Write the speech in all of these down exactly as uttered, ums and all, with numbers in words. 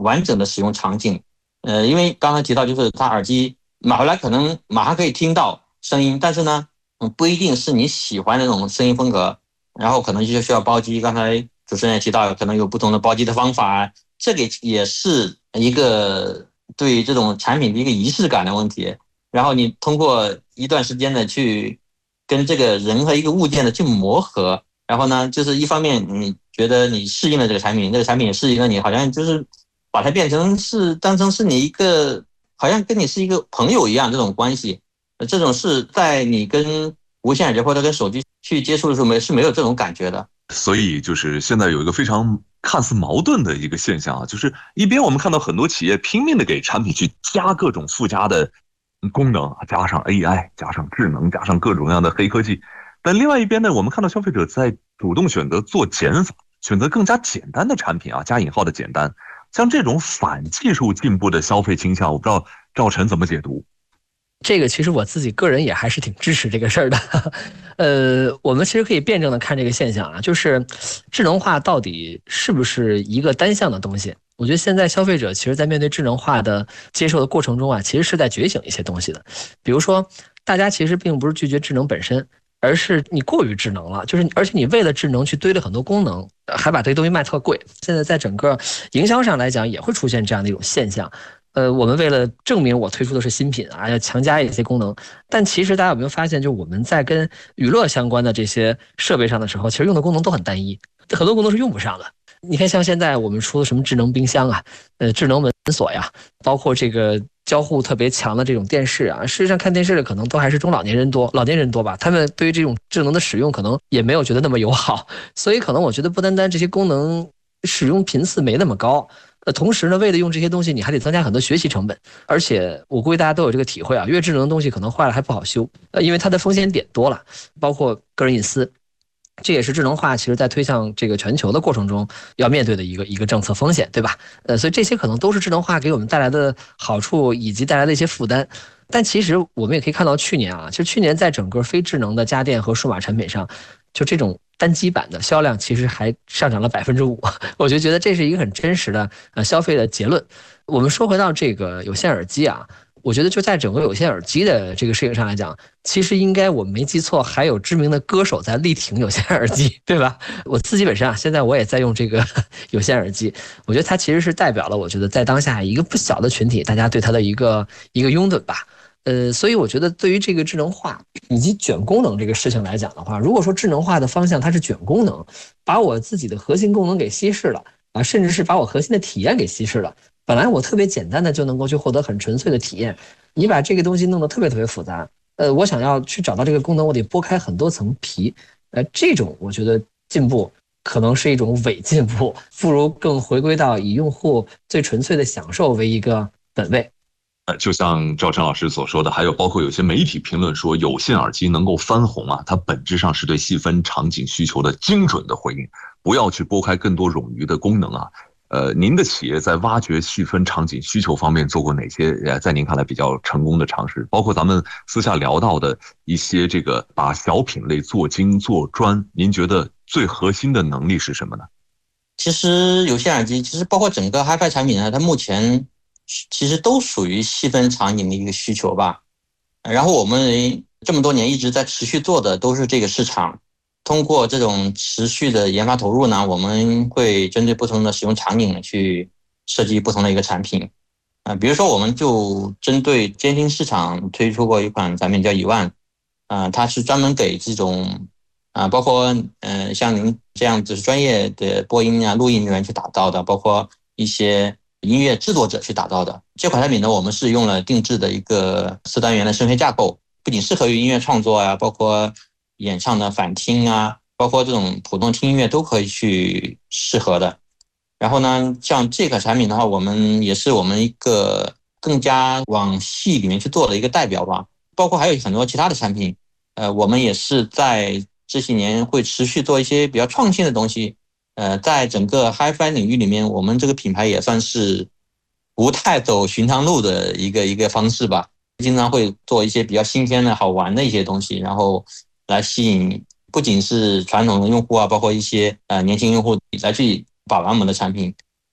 完整的使用场景。呃，因为刚才提到就是它耳机买回来可能马上可以听到声音，但是呢，嗯，不一定是你喜欢的那种声音风格，然后可能就需要包机。刚才主持人也提到，可能有不同的包机的方法，这个也是一个对这种产品的一个仪式感的问题。然后你通过一段时间的去跟这个人和一个物件的去磨合，然后呢，就是一方面你觉得你适应了这个产品，这个产品也适应了你，好像就是把它变成是当成是你一个好像跟你是一个朋友一样这种关系。这种是在你跟无线耳机或者跟手机去接触的时候没是没有这种感觉的。 所以就是现在有一个非常看似矛盾的一个现象啊，就是一边我们看到很多企业拼命的给产品去加各种附加的功能，加上 A I， 加上智能，加上各种各样的黑科技，但另外一边呢，我们看到消费者在主动选择做减法，选择更加简单的产品啊，加引号的简单。像这种反技术进步的消费倾向，我不知道赵晨怎么解读。 这个其实我自己个人也还是挺支持这个事儿的。呃，我们其实可以辩证的看这个现象啊，就是智能化到底是不是一个单向的东西？我觉得现在消费者其实在面对智能化的接受的过程中啊，其实是在觉醒一些东西的。比如说，大家其实并不是拒绝智能本身，而是你过于智能了，就是而且你为了智能去堆了很多功能，还把这些东西卖特贵。现在在整个营销上来讲，也会出现这样的一种现象。呃，我们为了证明我推出的是新品啊，要强加一些功能，但其实大家有没有发现，就我们在跟娱乐相关的这些设备上的时候，其实用的功能都很单一，很多功能是用不上的。你看，像现在我们出的什么智能冰箱啊，呃，智能门锁呀，包括这个交互特别强的这种电视啊，事实上看电视的可能都还是中老年人多，老年人多吧，他们对于这种智能的使用可能也没有觉得那么友好，所以可能我觉得不单单这些功能使用频次没那么高。呃，同时呢，为了用这些东西，你还得增加很多学习成本，而且我估计大家都有这个体会啊，越智能的东西可能坏了还不好修，呃，因为它的风险点多了，包括个人隐私，这也是智能化其实在推向这个全球的过程中要面对的一个一个政策风险，对吧？呃，所以这些可能都是智能化给我们带来的好处以及带来的一些负担。但其实我们也可以看到，去年啊，就去年在整个非智能的家电和数码产品上，就这种单机版的销量其实还上涨了百分之五，我就觉得这是一个很真实的呃消费的结论。我们说回到这个有线耳机啊，我觉得就在整个有线耳机的这个事情上来讲，其实应该我没记错，还有知名的歌手在力挺有线耳机，对吧？我自己本身啊，现在我也在用这个有线耳机，我觉得它其实是代表了我觉得在当下一个不小的群体，大家对它的一个一个拥趸吧。呃，所以我觉得对于这个智能化以及卷功能这个事情来讲的话，如果说智能化的方向它是卷功能，把我自己的核心功能给稀释了啊，甚至是把我核心的体验给稀释了。本来我特别简单的就能够去获得很纯粹的体验，你把这个东西弄得特别特别复杂，呃，我想要去找到这个功能，我得剥开很多层皮，呃，这种我觉得进步可能是一种伪进步，不如更回归到以用户最纯粹的享受为一个本位。 呃，就像赵晨老师所说的，还有包括有些媒体评论说，有线耳机能够翻红啊，它本质上是对细分场景需求的精准的回应，不要去拨开更多冗余的功能啊。呃，您的企业在挖掘细分场景需求方面做过哪些呃，在您看来比较成功的尝试？包括咱们私下聊到的一些这个把小品类做精做专，您觉得最核心的能力是什么呢？ 其实有线耳机，其实包括整个 Hi-Fi 产品呢，它目前其实都属于细分场景的一个需求吧。然后我们这么多年一直在持续做的都是这个市场。通过这种持续的研发投入呢，我们会针对不同的使用场景去设计不同的一个产品。啊、呃，比如说我们就针对监听市场推出过一款产品叫一万，啊、呃，它是专门给这种啊、呃，包括呃像您这样子专业的播音啊、录音人员去打造的，包括一些音乐制作者去打造的。这款产品呢，我们是用了定制的一个四单元的声学架构，不仅适合于音乐创作啊，包括演唱的反听啊，包括这种普通听音乐都可以去适合的。然后呢，像这个产品的话，我们也是我们一个更加往细里面去做的一个代表吧。包括还有很多其他的产品，呃，我们也是在这些年会持续做一些比较创新的东西。呃，在整个 Hi-Fi 领域里面，我们这个品牌也算是不太走寻常路的一个一个方式吧。经常会做一些比较新鲜的好玩的一些东西，然后来吸引不仅是传统的用户啊，包括一些呃年轻用户来去把玩我们的产品。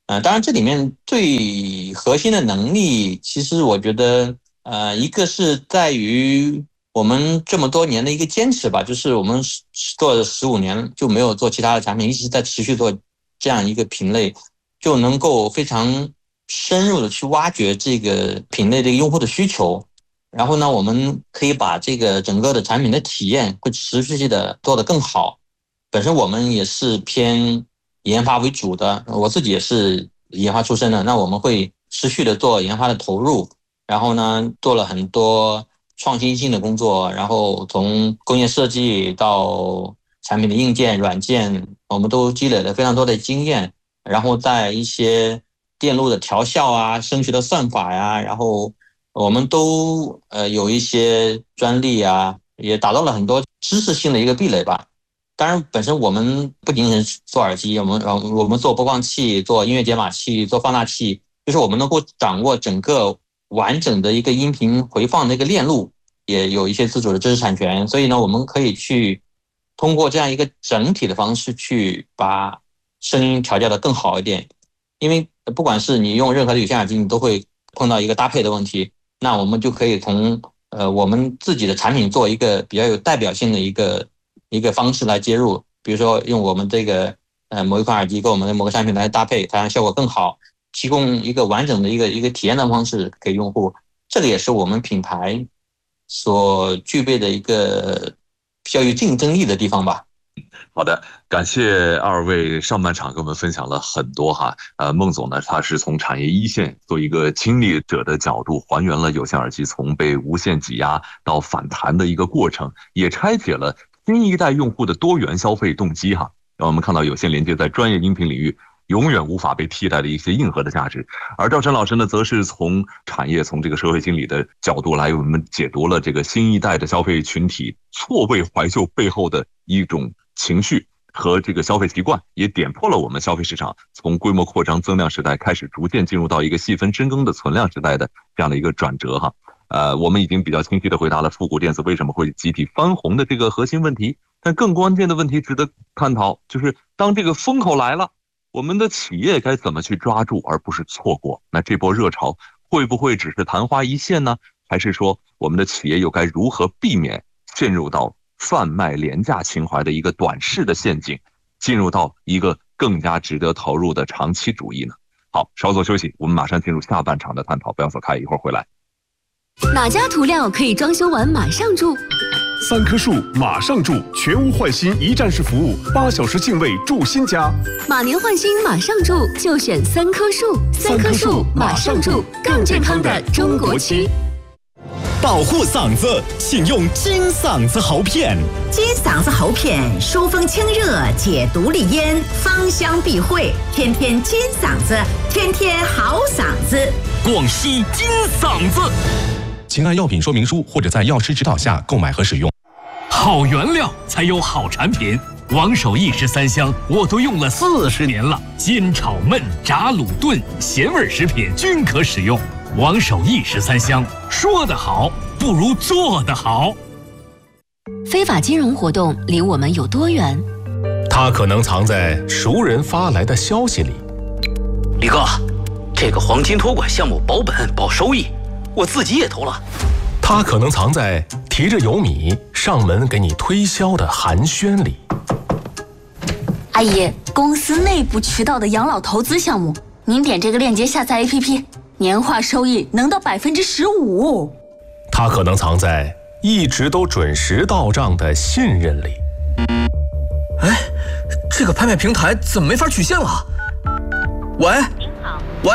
呃，当然这里面最核心的能力，其实我觉得，呃，一个是在于我们这么多年的一个坚持吧，就是我们做了十五年就没有做其他的产品，一直在持续做这样一个品类，就能够非常深入的去挖掘这个品类的用户的需求，然后呢，我们可以把这个整个的产品的体验会持续的做得更好。本身我们也是偏研发为主的，我自己也是研发出身的，那我们会持续的做研发的投入，然后呢，做了很多创新性的工作，然后从工业设计到产品的硬件、软件，我们都积累了非常多的经验，然后在一些电路的调校啊、声学的算法呀、啊，然后我们都呃有一些专利啊，也达到了很多知识性的一个壁垒吧。当然，本身我们不仅是做耳机，我们我们做播放器、做音乐解码器、做放大器，就是我们能够掌握整个完整的一个音频回放的一个链路，也有一些自主的知识产权，所以呢，我们可以去通过这样一个整体的方式去把声音调教得更好一点。因为不管是你用任何的有线耳机，你都会碰到一个搭配的问题，那我们就可以从呃我们自己的产品做一个比较有代表性的一个一个方式来接入，比如说用我们这个呃某一款耳机跟我们的某个产品来搭配，它让效果更好，提供一个完整的一个一个体验的方式给用户，这个也是我们品牌所具备的一个比较有竞争力的地方吧。 好的，感谢二位上半场跟我们分享了很多哈。呃，孟总呢，他是从产业一线做一个亲历者的角度，还原了有线耳机从被无限挤压到反弹的一个过程，也拆解了新一代用户的多元消费动机哈。让我们看到有线连接在专业音频领域永远无法被替代的一些硬核的价值。而赵晨老师呢，则是从产业、从这个社会心理的角度来为我们解读了这个新一代的消费群体错位怀旧背后的一种情绪和这个消费习惯，也点破了我们消费市场从规模扩张增量时代开始逐渐进入到一个细分深耕的存量时代的这样的一个转折哈。呃，我们已经比较清晰地回答了复古电子为什么会集体翻红的这个核心问题，但更关键的问题值得探讨，就是当这个风口来了，我们的企业该怎么去抓住而不是错过？那这波热潮会不会只是昙花一现呢？还是说我们的企业又该如何避免陷入到贩卖廉价情怀的一个短视的陷阱，进入到一个更加值得投入的长期主义呢？好，稍作休息，我们马上进入下半场的探讨，不要走开，一会儿回来。 哪家涂料可以装修完马上住？ 三棵树马上住，全屋换新一站式服务，八小时净位住新家。 马年换新马上住，就选三棵树。三棵树马上住，更健康的中国区。 保护嗓子，请用金嗓子喉片。 金嗓子喉片疏风清热，解毒利咽，芳香避秽，天天金嗓子，天天好嗓子。 广西金嗓子，请按药品说明书或者在药师指导下购买和使用。 好原料才有好产品。王守义十三香我都用了四十年了，煎炒焖炸卤炖咸味食品均可使用。王守义十三香，说得好不如做得好。 非法金融活动离我们有多远？ 它可能藏在熟人发来的消息里。 李哥，这个黄金托管项目保本保收益，我自己也投了。 它可能藏在提着油米上门给你推销的寒暄里。 阿姨，公司内部渠道的养老投资项目，您点这个链接下载 A P P， 年化收益能到百分之十五。 它可能藏在一直都准时到账的信任里。 哎，这个拍卖平台怎么没法取现了？喂，您好，喂。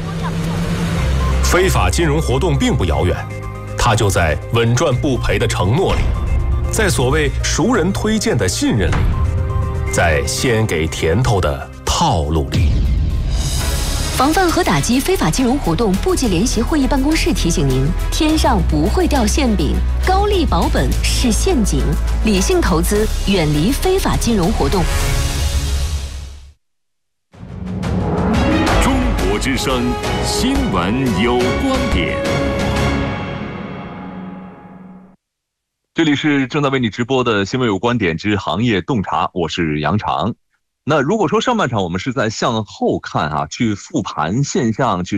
非法金融活动并不遥远，它就在稳赚不赔的承诺里，在所谓熟人推荐的信任里，在先给甜头的套路里。 防范和打击非法金融活动部级联席会议办公室提醒您：天上不会掉馅饼，高利保本是陷阱，理性投资，远离非法金融活动。 中国之声新闻有观点。 这里是正在为你直播的新闻有观点之行业洞察，我是杨常。 那如果说上半场我们是在向后看啊，去复盘现象，去